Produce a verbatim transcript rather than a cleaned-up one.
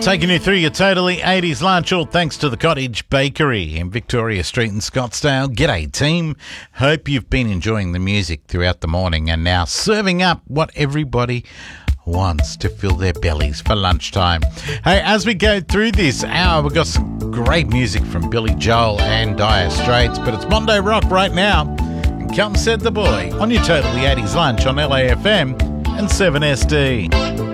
Taking you through your totally eighties lunch, all thanks to the Cottage Bakery in Victoria Street in Scottsdale. G'day, team. Hope you've been enjoying the music throughout the morning and now serving up what everybody wants to fill their bellies for lunchtime. Hey, as we go through this hour, we've got some great music from Billy Joel and Dire Straits, but it's Mondo Rock right now. And come said the boy on your totally eighties lunch on L A F M and seven S D.